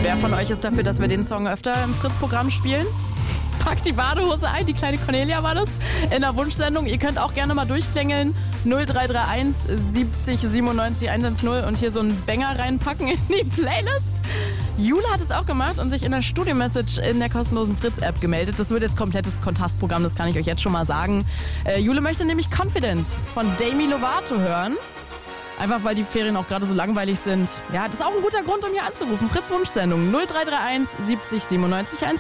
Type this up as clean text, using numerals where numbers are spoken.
Wer von euch ist dafür, dass wir den Song öfter im Fritz-Programm spielen? Packt die Badehose ein, die kleine Cornelia war das, in der Wunschsendung. Ihr könnt auch gerne mal durchklingeln, 0331 70 97 110 und hier so einen Banger reinpacken in die Playlist. Jule hat es auch gemacht und sich in der Studio-Message in der kostenlosen Fritz-App gemeldet. Das wird jetzt komplettes Kontrastprogramm, das kann ich euch jetzt schon mal sagen. Jule möchte nämlich Confident von Demi Lovato hören. Einfach weil die Ferien auch gerade so langweilig sind. Ja, das ist auch ein guter Grund, um hier anzurufen. Fritz Wunschsendung 0331 70 97 110.